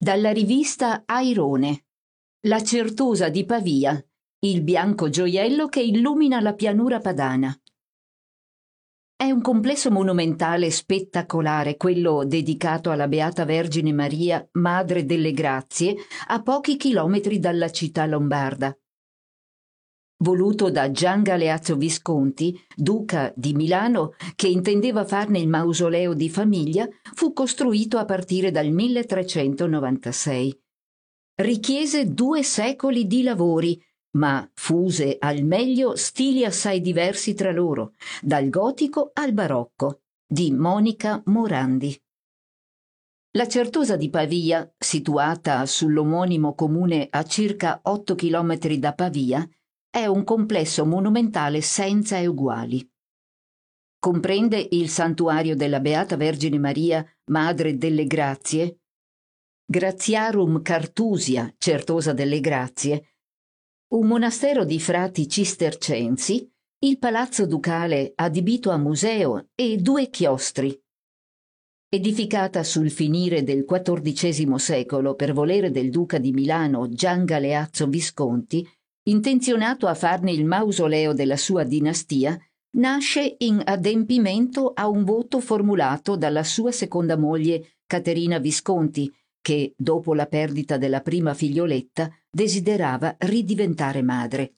Dalla rivista Airone. La Certosa di Pavia, il bianco gioiello che illumina la pianura padana. È un complesso monumentale spettacolare quello dedicato alla Beata Vergine Maria, Madre delle Grazie, a pochi chilometri dalla città lombarda. Voluto da Gian Galeazzo Visconti, duca di Milano, che intendeva farne il mausoleo di famiglia, fu costruito a partire dal 1396. Richiese 2 secoli di lavori, ma fuse al meglio stili assai diversi tra loro, dal gotico al barocco, di Monica Morandi. La Certosa di Pavia, situata sull'omonimo comune a circa 8 chilometri da Pavia, è un complesso monumentale senza eguali. Comprende il santuario della Beata Vergine Maria, Madre delle Grazie, Gratiarum Cartusia, Certosa delle Grazie, un monastero di frati cistercensi, il palazzo ducale adibito a museo e 2 chiostri. Edificata sul finire del XIV secolo per volere del duca di Milano Gian Galeazzo Visconti, intenzionato a farne il mausoleo della sua dinastia, nasce in adempimento a un voto formulato dalla sua seconda moglie Caterina Visconti, che, dopo la perdita della prima figlioletta, desiderava ridiventare madre.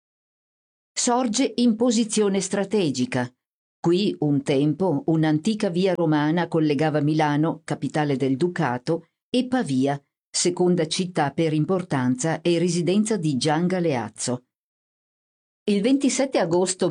Sorge in posizione strategica. Qui, un tempo, un'antica via romana collegava Milano, capitale del ducato, e Pavia, seconda città per importanza e residenza di Gian Galeazzo. Il 27 agosto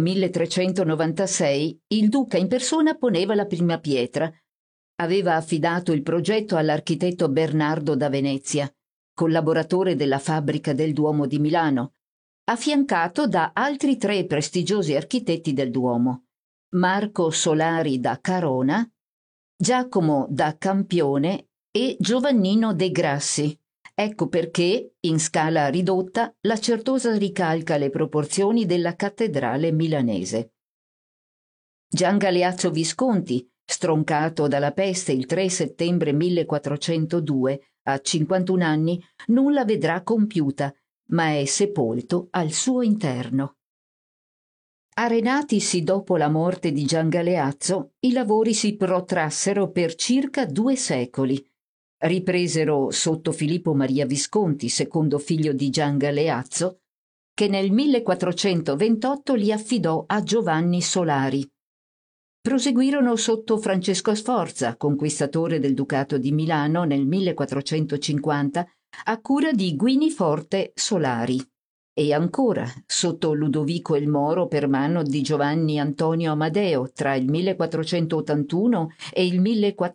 1396 il duca in persona poneva la prima pietra. Aveva affidato il progetto all'architetto Bernardo da Venezia, collaboratore della fabbrica del Duomo di Milano, affiancato da altri 3 prestigiosi architetti del Duomo: Marco Solari da Carona, Giacomo da Campione e Giovannino de Grassi. Ecco perché, in scala ridotta, la Certosa ricalca le proporzioni della cattedrale milanese. Gian Galeazzo Visconti, stroncato dalla peste il 3 settembre 1402, a 51 anni, non la vedrà compiuta, ma è sepolto al suo interno. Arenatisi dopo la morte di Gian Galeazzo, i lavori si protrassero per circa 2 secoli. Ripresero sotto Filippo Maria Visconti, secondo figlio di Gian Galeazzo, che nel 1428 li affidò a Giovanni Solari. Proseguirono sotto Francesco Sforza, conquistatore del Ducato di Milano nel 1450, a cura di Guiniforte Solari, e ancora sotto Ludovico il Moro per mano di Giovanni Antonio Amadeo tra il 1481 e il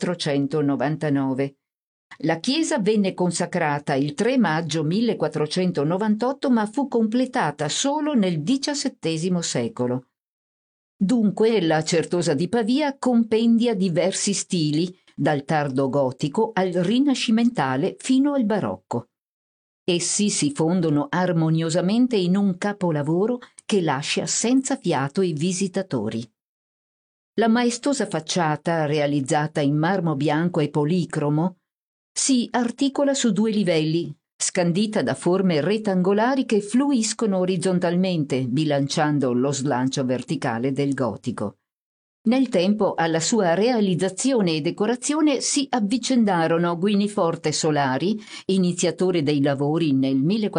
1499. La chiesa venne consacrata il 3 maggio 1498, ma fu completata solo nel XVII secolo. Dunque la Certosa di Pavia compendia diversi stili, dal tardo gotico al rinascimentale fino al barocco. Essi si fondono armoniosamente in un capolavoro che lascia senza fiato i visitatori. La maestosa facciata, realizzata in marmo bianco e policromo, si articola su 2 livelli, scandita da forme rettangolari che fluiscono orizzontalmente, bilanciando lo slancio verticale del gotico. Nel tempo alla sua realizzazione e decorazione si avvicendarono Guiniforte Solari, iniziatore dei lavori nel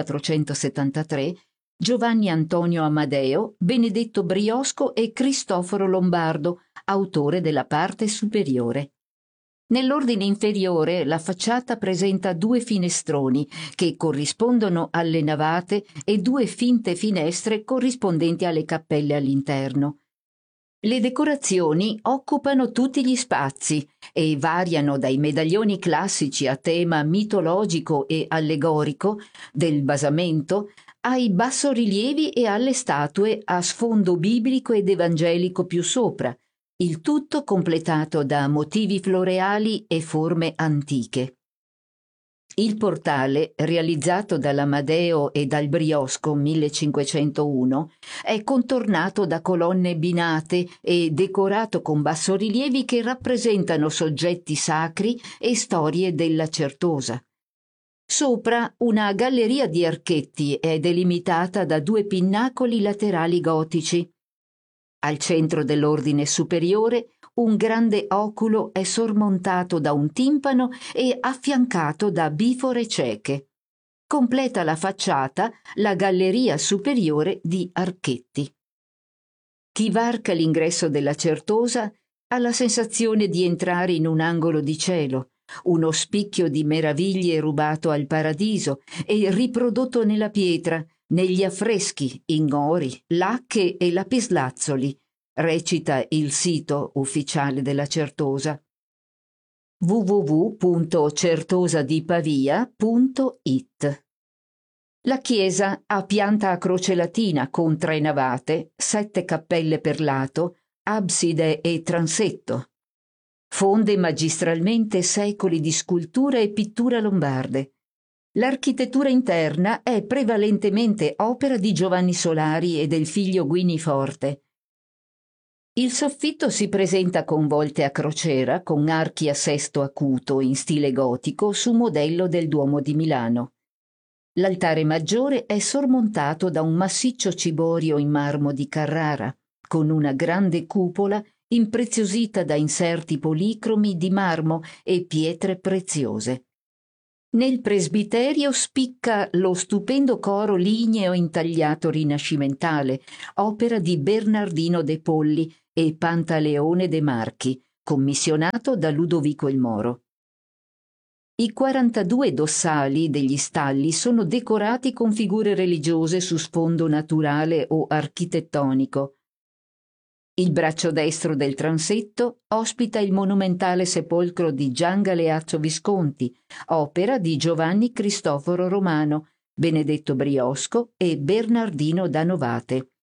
1473, Giovanni Antonio Amadeo, Benedetto Briosco e Cristoforo Lombardo, autore della parte superiore. Nell'ordine inferiore la facciata presenta 2 finestroni che corrispondono alle navate e 2 finte finestre corrispondenti alle cappelle all'interno. Le decorazioni occupano tutti gli spazi e variano dai medaglioni classici a tema mitologico e allegorico del basamento ai bassorilievi e alle statue a sfondo biblico ed evangelico più sopra, il tutto completato da motivi floreali e forme antiche. Il portale, realizzato dall'Amadeo e dal Briosco 1501, è contornato da colonne binate e decorato con bassorilievi che rappresentano soggetti sacri e storie della Certosa. Sopra una galleria di archetti è delimitata da due pinnacoli laterali gotici. Al centro dell'ordine superiore un grande oculo è sormontato da un timpano e affiancato da bifore cieche. Completa la facciata la galleria superiore di archetti. Chi varca l'ingresso della Certosa ha la sensazione di entrare in un angolo di cielo, uno spicchio di meraviglie rubato al paradiso e riprodotto nella pietra, negli affreschi, in ori, lacche e lapislazzoli, recita il sito ufficiale della Certosa. www.certosadipavia.it. La chiesa ha pianta a croce latina con 3 navate, 7 cappelle per lato, abside e transetto. Fonde magistralmente secoli di scultura e pittura lombarde. L'architettura interna è prevalentemente opera di Giovanni Solari e del figlio Guini Forte. Il soffitto si presenta con volte a crociera con archi a sesto acuto in stile gotico su modello del Duomo di Milano. L'altare maggiore è sormontato da un massiccio ciborio in marmo di Carrara, con una grande cupola impreziosita da inserti policromi di marmo e pietre preziose. Nel presbiterio spicca lo stupendo coro ligneo intagliato rinascimentale, opera di Bernardino de Polli e Pantaleone de Marchi, commissionato da Ludovico il Moro. I 42 dossali degli stalli sono decorati con figure religiose su sfondo naturale o architettonico. Il braccio destro del transetto ospita il monumentale sepolcro di Gian Galeazzo Visconti, opera di Giovanni Cristoforo Romano, Benedetto Briosco e Bernardino da Novate.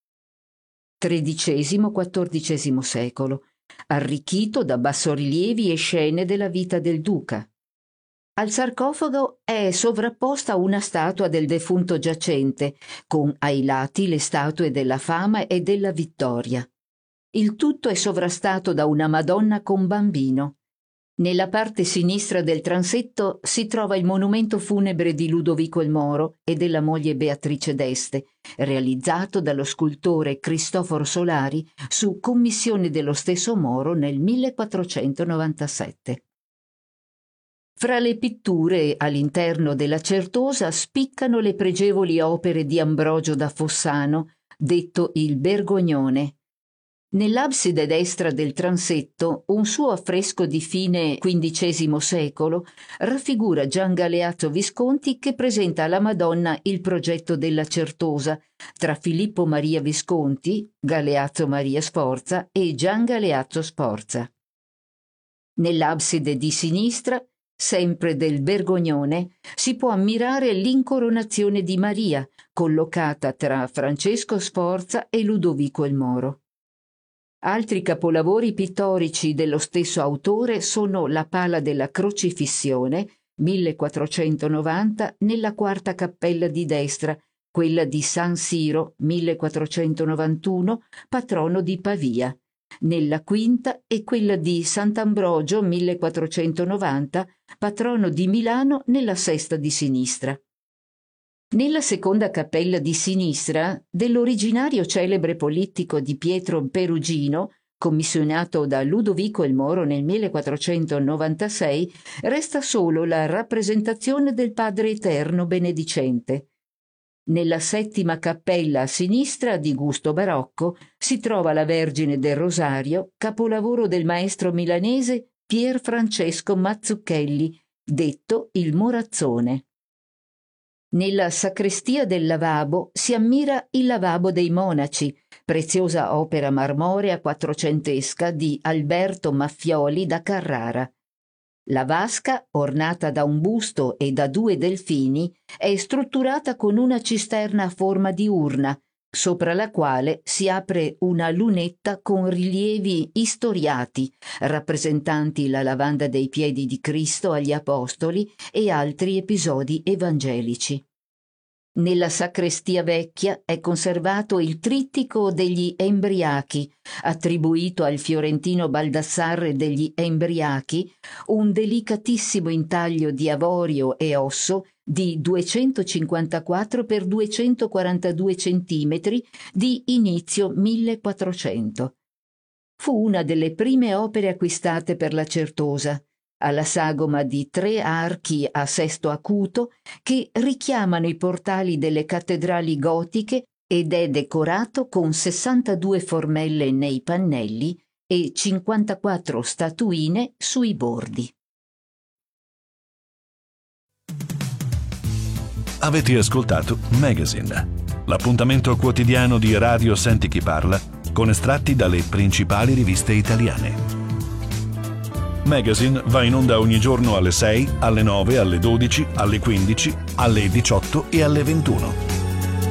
XIII-XIV secolo, arricchito da bassorilievi e scene della vita del duca. Al sarcofago è sovrapposta una statua del defunto giacente, con ai lati le statue della Fama e della Vittoria. Il tutto è sovrastato da una Madonna con bambino. Nella parte sinistra del transetto si trova il monumento funebre di Ludovico il Moro e della moglie Beatrice d'Este, realizzato dallo scultore Cristoforo Solari su commissione dello stesso Moro nel 1497. Fra le pitture all'interno della Certosa spiccano le pregevoli opere di Ambrogio da Fossano, detto il Bergognone. Nell'abside destra del transetto un suo affresco di fine XV secolo raffigura Gian Galeazzo Visconti che presenta alla Madonna il progetto della Certosa tra Filippo Maria Visconti, Galeazzo Maria Sforza e Gian Galeazzo Sforza. Nell'abside di sinistra, sempre del Bergognone, si può ammirare l'incoronazione di Maria, collocata tra Francesco Sforza e Ludovico il Moro. Altri capolavori pittorici dello stesso autore sono la Pala della Crocifissione, 1490, nella quarta cappella di destra, quella di San Siro, 1491, patrono di Pavia, nella quinta e quella di Sant'Ambrogio, 1490, patrono di Milano, nella sesta di sinistra. Nella seconda cappella di sinistra, dell'originario celebre polittico di Pietro Perugino, commissionato da Ludovico il Moro nel 1496, resta solo la rappresentazione del Padre Eterno benedicente. Nella settima cappella a sinistra, di gusto barocco, si trova la Vergine del Rosario, capolavoro del maestro milanese Pier Francesco Mazzucchelli, detto il Morazzone. Nella sacrestia del lavabo si ammira il lavabo dei monaci, preziosa opera marmorea quattrocentesca di Alberto Maffioli da Carrara. La vasca, ornata da un busto e da 2 delfini, è strutturata con una cisterna a forma di urna, sopra la quale si apre una lunetta con rilievi istoriati, rappresentanti la lavanda dei piedi di Cristo agli Apostoli e altri episodi evangelici. Nella sacrestia vecchia è conservato il trittico degli Embriachi, attribuito al fiorentino Baldassarre degli Embriachi, un delicatissimo intaglio di avorio e osso di 254 x 242 centimetri di inizio 1400. Fu una delle prime opere acquistate per la Certosa, alla sagoma di 3 archi a sesto acuto che richiamano i portali delle cattedrali gotiche ed è decorato con 62 formelle nei pannelli e 54 statuine sui bordi. Avete ascoltato Magazine, l'appuntamento quotidiano di Radio Senti Chi Parla con estratti dalle principali riviste italiane. Magazine va in onda ogni giorno alle 6, alle 9, alle 12, alle 15, alle 18 e alle 21.